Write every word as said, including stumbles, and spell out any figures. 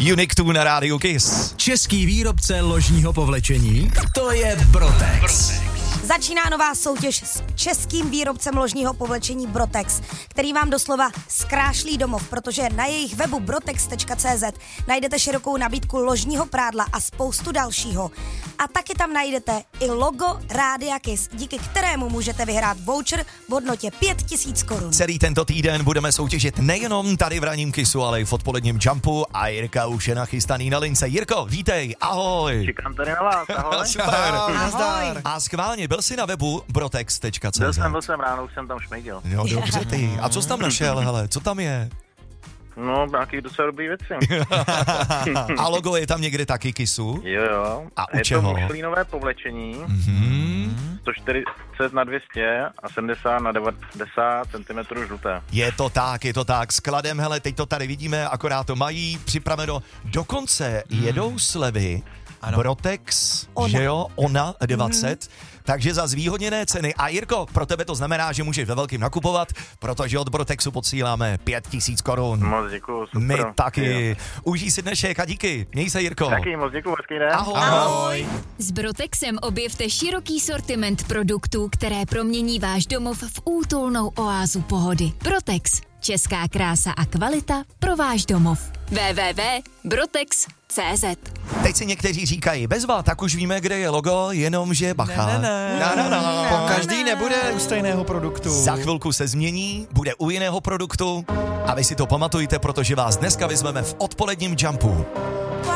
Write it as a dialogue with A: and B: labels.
A: Unique two na rádiu Kiss.
B: Český výrobce ložního povlečení, to je Brotex.
C: Začíná nová soutěž s českým výrobcem ložního povlečení Brotex, který vám doslova zkrášlí domov, protože na jejich webu brotex tečka cé zet najdete širokou nabídku ložního prádla a spoustu dalšího. A taky tam najdete i logo Rádia Kiss, díky kterému můžete vyhrát voucher v hodnotě pět tisíc korun.
A: Celý tento týden budeme soutěžit nejenom tady v ranním Kissu, ale i v odpoledním Jumpu a Jirka už je nachystaný na lince. Jirko, vítej, ahoj.
D: Čekám tady na vás, ahoj.
A: Super.
C: Ahoj.
A: A schválně, byl jsi na webu brotex tečka cé zet?
D: Byl jsem, byl jsem ráno, už jsem tam šmejdil.
A: Jo, dobře ty. A co jsi tam našel, hele, co tam je?
D: No, nějaký docela dobrý věci.
A: A logo je tam někde taky Kissu?
D: Jo, jo.
A: A u
D: je
A: čeho?
D: to muslínové povlečení,
A: Mm-hmm.
D: sto čtyřicet na dvě stě a sedmdesát na devadesát centimetrů žluté.
A: Je to tak, je to tak. Skladem, hele, teď to tady vidíme, akorát to mají připraveno. Dokonce mm. jedou slevy. Ano. Brotex,
C: Ona.
A: že jo, Ona dvacet, mm. takže za zvýhodněné ceny. A Jirko, pro tebe to znamená, že můžeš ve velkým nakupovat, protože od Brotexu posíláme pět tisíc korun.
D: Moc děkuju, super.
A: My taky.
D: Jo.
A: Užij si dnešek a díky. Měj se, Jirko.
D: Taky moc děkuju, hezký den.
A: Ahoj.
C: Ahoj.
E: S Brotexem objevte široký sortiment produktů, které promění váš domov v útulnou oázu pohody. Brotex. Česká krása a kvalita pro váš domov. w w w tečka brotex tečka cé zet.
A: Teď si někteří říkají, bezva, tak už víme, kde je logo, jenomže bacha.
B: Ne, ne, ne.
A: Na, na, na.
B: Po každý nebude u stejného produktu.
A: Za chvilku se změní, bude u jiného produktu a vy si to pamatujte, protože vás dneska vyzveme v odpoledním Jumpu.